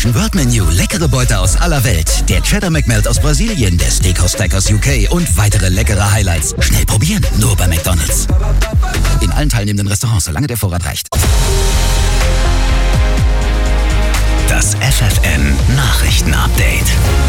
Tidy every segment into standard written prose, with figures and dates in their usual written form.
Fusion World Menu, leckere Beute aus aller Welt. Der Cheddar McMelt aus Brasilien, der Steakhouse Stack aus UK und weitere leckere Highlights. Schnell probieren, nur bei McDonald's. In allen teilnehmenden Restaurants, solange der Vorrat reicht. Das FFN Nachrichten-Update.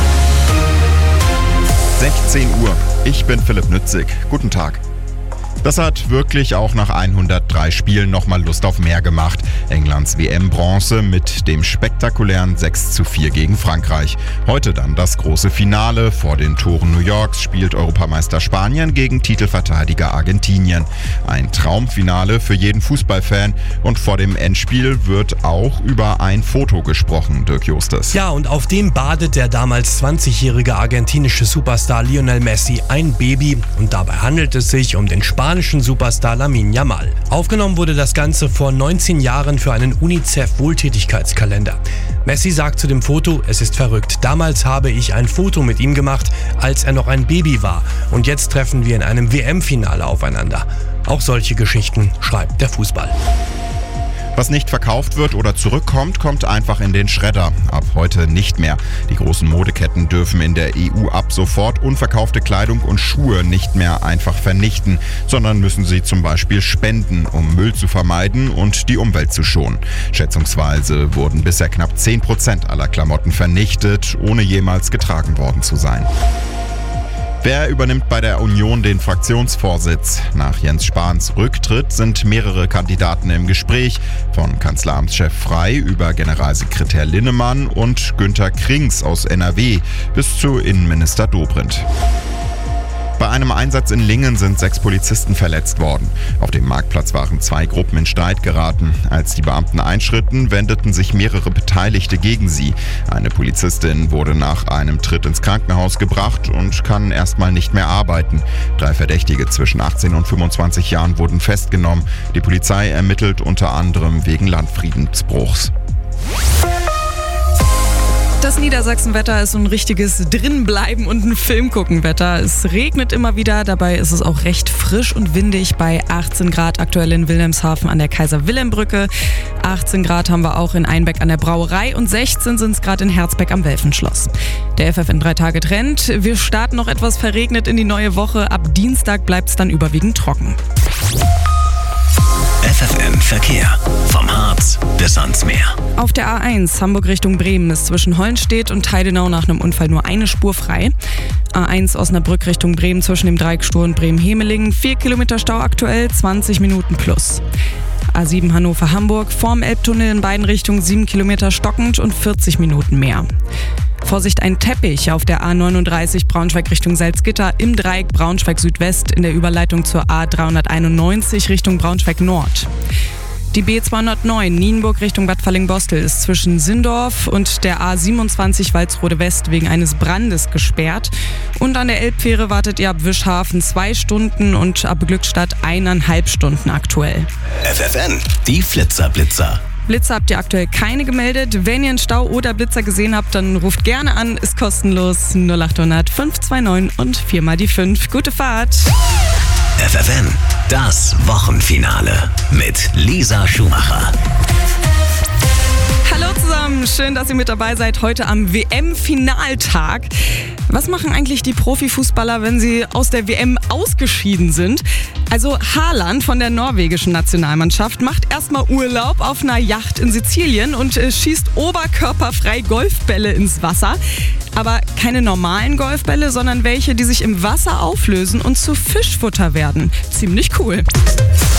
16 Uhr. Ich bin Philipp Nützig. Guten Tag. Das hat wirklich auch nach 103 Spielen nochmal Lust auf mehr gemacht. Englands WM-Bronze mit dem spektakulären 6:4 gegen Frankreich. Heute dann das große Finale. Vor den Toren New Yorks spielt Europameister Spanien gegen Titelverteidiger Argentinien. Ein Traumfinale für jeden Fußballfan. Und vor dem Endspiel wird auch über ein Foto gesprochen, Dirk Justus. Ja, und auf dem badet der damals 20-jährige argentinische Superstar Lionel Messi ein Baby. Und dabei handelt es sich um den spanischen Superstar Lamine Yamal. Aufgenommen wurde das Ganze vor 19 Jahren für einen UNICEF-Wohltätigkeitskalender. Messi sagt zu dem Foto, es ist verrückt. Damals habe ich ein Foto mit ihm gemacht, als er noch ein Baby war. Und jetzt treffen wir in einem WM-Finale aufeinander. Auch solche Geschichten schreibt der Fußball. Was nicht verkauft wird oder zurückkommt, kommt einfach in den Schredder. Ab heute nicht mehr. Die großen Modeketten dürfen in der EU ab sofort unverkaufte Kleidung und Schuhe nicht mehr einfach vernichten, sondern müssen sie zum Beispiel spenden, um Müll zu vermeiden und die Umwelt zu schonen. Schätzungsweise wurden bisher knapp 10% aller Klamotten vernichtet, ohne jemals getragen worden zu sein. Wer übernimmt bei der Union den Fraktionsvorsitz? Nach Jens Spahns Rücktritt sind mehrere Kandidaten im Gespräch, von Kanzleramtschef Frey über Generalsekretär Linnemann und Günther Krings aus NRW bis zu Innenminister Dobrindt. Bei einem Einsatz in Lingen sind 6 Polizisten verletzt worden. Auf dem Marktplatz waren 2 Gruppen in Streit geraten. Als die Beamten einschritten, wendeten sich mehrere Beteiligte gegen sie. Eine Polizistin wurde nach einem Tritt ins Krankenhaus gebracht und kann erstmal nicht mehr arbeiten. 3 Verdächtige zwischen 18 und 25 Jahren wurden festgenommen. Die Polizei ermittelt unter anderem wegen Landfriedensbruchs. Das Niedersachsenwetter ist so ein richtiges Drinbleiben und ein Film-Gucken-Wetter. Es regnet immer wieder, dabei ist es auch recht frisch und windig bei 18 Grad aktuell in Wilhelmshaven an der Kaiser-Wilhelm-Brücke. 18 Grad haben wir auch in Einbeck an der Brauerei und 16 sind es gerade in Herzbeck am Welfenschloss. Der FFN 3-Tage-Trend. Wir starten noch etwas verregnet in die neue Woche. Ab Dienstag bleibt es dann überwiegend trocken. FFN Verkehr. Vom Harz bis ans Meer. Auf der A1 Hamburg Richtung Bremen ist zwischen Hollenstedt und Heidenau nach einem Unfall nur eine Spur frei. A1 Osnabrück Richtung Bremen zwischen dem Dreieck Stur und Bremen-Hemelingen. 4 Kilometer Stau aktuell, 20 Minuten plus. A7 Hannover-Hamburg vorm Elbtunnel in beiden Richtungen 7 Kilometer stockend und 40 Minuten mehr. Vorsicht, ein Teppich auf der A39 Braunschweig Richtung Salzgitter im Dreieck Braunschweig Südwest in der Überleitung zur A391 Richtung Braunschweig Nord. Die B209 Nienburg Richtung Bad Falling-Bostel ist zwischen Sindorf und der A27 Walsrode West wegen eines Brandes gesperrt. Und an der Elbfähre wartet ihr ab Wischhafen 2 Stunden und ab Glückstadt 1,5 Stunden aktuell. FFN, die Flitzer-Blitzer. Blitzer habt ihr aktuell keine gemeldet. Wenn ihr einen Stau oder Blitzer gesehen habt, dann ruft gerne an, ist kostenlos 0800 529 und 4 mal die 5. Gute Fahrt! FFN, das Wochenfinale mit Lisa Schumacher. Hallo zusammen, schön, dass ihr mit dabei seid heute am WM-Finaltag. Was machen eigentlich die Profifußballer, wenn sie aus der WM ausgeschieden sind? Also Haaland von der norwegischen Nationalmannschaft macht erstmal Urlaub auf einer Yacht in Sizilien und schießt oberkörperfrei Golfbälle ins Wasser. Aber keine normalen Golfbälle, sondern welche, die sich im Wasser auflösen und zu Fischfutter werden. Ziemlich cool.